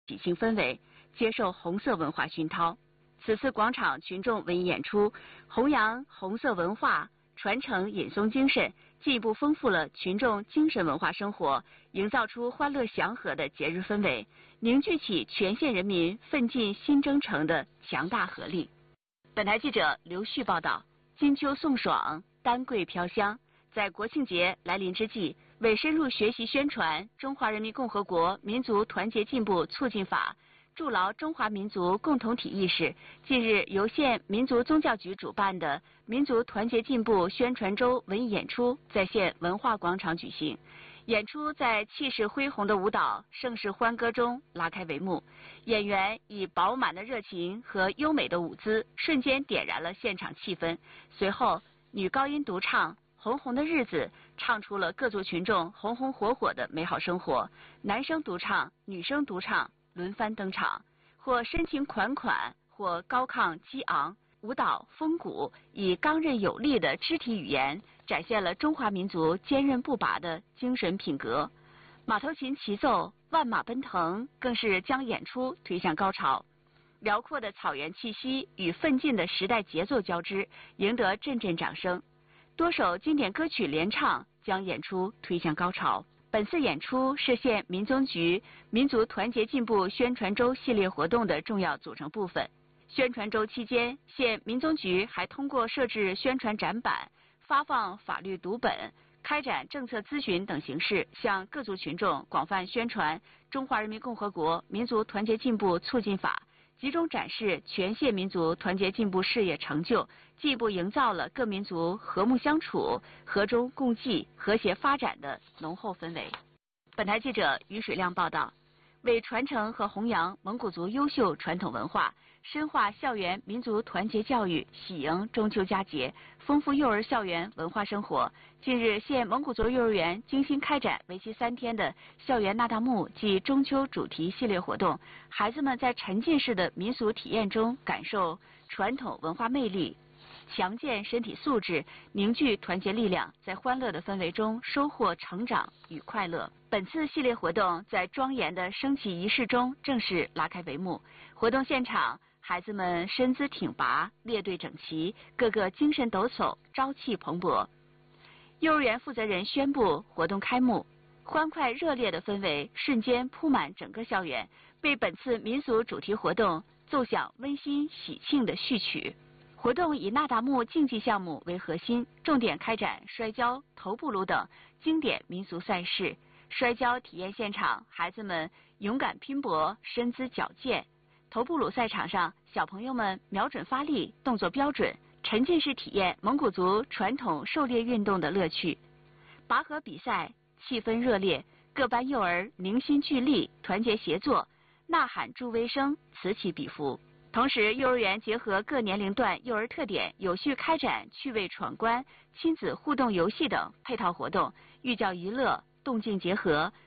喜庆氛围，接受红色文化熏陶。此次广场群众文艺演出，弘扬红色文化，传承饮松精神，进一步丰富了群众精神文化生活，营造出欢乐祥和的节日氛围，凝聚起全县人民奋进新征程的强大合力。本台记者刘旭报道：金秋送爽，丹桂飘香。在国庆节来临之际，为深入学习宣传《中华人民共和国民族团结进步促进法》，筑牢中华民族共同体意识，近日由县民族宗教局主办的民族团结进步宣传周文艺演出在县文化广场举行。演出在气势恢宏的舞蹈、盛世欢歌中拉开帷幕，演员以饱满的热情和优美的舞姿，瞬间点燃了现场气氛。随后，女高音独唱《红红的日子》，唱出了各族群众红红火火的美好生活。男生独唱、女生独唱轮番登场，或深情款款，或高亢激昂。舞蹈风骨以刚韧有力的肢体语言，展现了中华民族坚韧不拔的精神品格。马头琴齐奏，万马奔腾，更是将演出推向高潮。辽阔的草原气息与奋进的时代节奏交织，赢得阵阵掌声。多首经典歌曲联唱，将演出推向高潮。本次演出是县民宗局民族团结进步宣传周系列活动的重要组成部分。宣传周期间，县民宗局还通过设置宣传展板、发放法律读本、开展政策咨询等形式，向各族群众广泛宣传《中华人民共和国民族团结进步促进法》，集中展示全县民族团结进步事业成就，进一步营造了各民族和睦相处、和衷共济、和谐发展的浓厚氛围。本台记者于水亮报道。为传承和弘扬蒙古族优秀传统文化，深化校园民族团结教育，喜迎中秋佳节，丰富幼儿校园文化生活。近日，县蒙古族幼儿园精心开展为期3天的校园那达慕暨中秋主题系列活动，孩子们在沉浸式的民俗体验中感受传统文化魅力，强健身体素质，凝聚团结力量，在欢乐的氛围中收获成长与快乐。本次系列活动在庄严的升旗仪式中正式拉开帷幕。活动现场，孩子们身姿挺拔，列队整齐，个个精神抖擞，朝气蓬勃。幼儿园负责人宣布活动开幕，欢快热烈的氛围瞬间铺满整个校园，为本次民俗主题活动奏响温馨喜庆的序曲。活动以那达慕竞技项目为核心，重点开展摔跤、头部撸等经典民俗赛事。摔跤体验现场，孩子们勇敢拼搏，身姿矫健；头部撸赛场上，小朋友们瞄准发力，动作标准，沉浸式体验蒙古族传统狩猎运动的乐趣。拔河比赛气氛热烈，各班幼儿凝心聚力，团结协作，呐喊助威声，此起彼伏。同时，幼儿园结合各年龄段幼儿特点，有序开展趣味闯关、亲子互动游戏等配套活动，寓教于乐，动静结合，